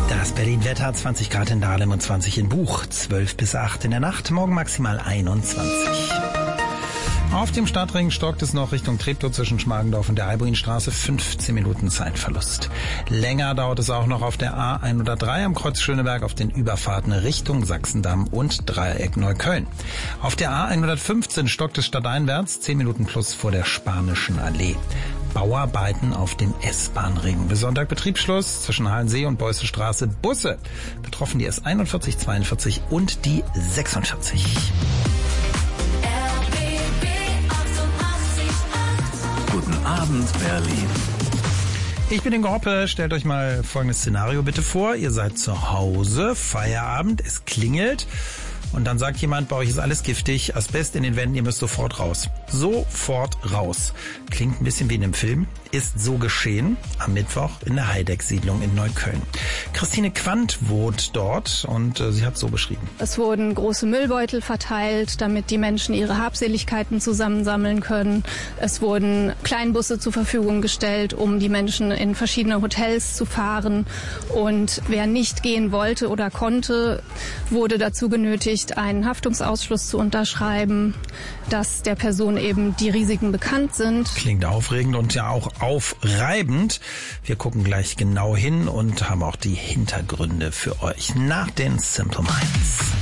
Das Berlin-Wetter, 20 Grad in Dahlem und 20 in Buch, 12 bis 8 in der Nacht, morgen maximal 21. Auf dem Stadtring stockt es noch Richtung Treptow zwischen Schmargendorf und der Albuinstraße, 15 Minuten Zeitverlust. Länger dauert es auch noch auf der A103 am Kreuz Schöneberg auf den Überfahrten Richtung Sachsendamm und Dreieck Neukölln. Auf der A115 stockt es stadteinwärts, 10 Minuten plus vor der Spanischen Allee. Bauarbeiten auf dem S-Bahn-Ring. Bis Sonntag Betriebsschluss zwischen Halensee und Beuyse Straße. Busse. Betroffen die S41, 42 und die 46. Guten Abend, Berlin. Ich bin Ingo Hoppe. Stellt euch mal folgendes Szenario bitte vor. Ihr seid zu Hause, Feierabend, es klingelt und dann sagt jemand, bei euch ist alles giftig, Asbest in den Wänden, ihr müsst sofort raus. Sofort raus. Klingt ein bisschen wie in einem Film. Ist so geschehen am Mittwoch in der Heideck-Siedlung in Neukölln. Christine Quandt wohnt dort und sie hat so beschrieben. Es wurden große Müllbeutel verteilt, damit die Menschen ihre Habseligkeiten zusammensammeln können. Es wurden Kleinbusse zur Verfügung gestellt, um die Menschen in verschiedene Hotels zu fahren. Und wer nicht gehen wollte oder konnte, wurde dazu genötigt, einen Haftungsausschluss zu unterschreiben, dass der Person eben die Risiken bekannt sind. Klingt aufregend und ja auch aufreibend. Wir gucken gleich genau hin und haben auch die Hintergründe für euch nach den Simple Minds.